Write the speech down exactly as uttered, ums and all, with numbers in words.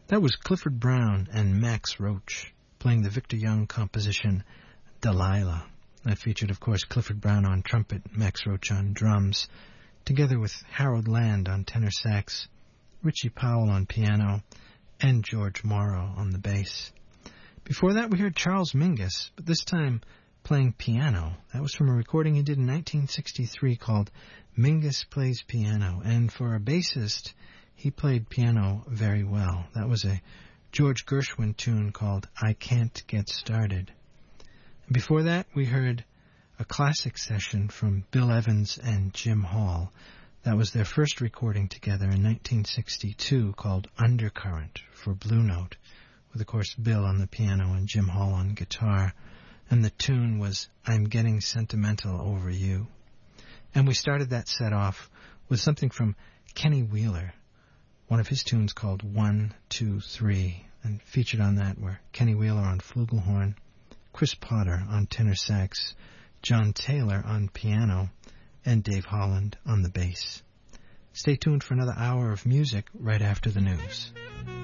That was Clifford Brown and Max Roach playing the Victor Young composition Delilah. That featured, of course, Clifford Brown on trumpet, Max Roach on drums, together with Harold Land on tenor sax, Richie Powell on piano, and George Morrow on the bass. Before that, we heard Charles Mingus, but this time playing piano. That was from a recording he did in nineteen sixty-three called Mingus Plays Piano, and for a bassist, he played piano very well. That was a George Gershwin tune called I Can't Get Started. And before that, we heard a classic session from Bill Evans and Jim Hall. That was their first recording together in nineteen sixty-two called Undercurrent for Blue Note, with, of course, Bill on the piano and Jim Hall on guitar. And the tune was I'm Getting Sentimental Over You. And we started that set off with something from Kenny Wheeler, one of his tunes called One, Two, Three. And featured on that were Kenny Wheeler on flugelhorn, Chris Potter on tenor sax, John Taylor on piano, and Dave Holland on the bass. Stay tuned for another hour of music right after the news.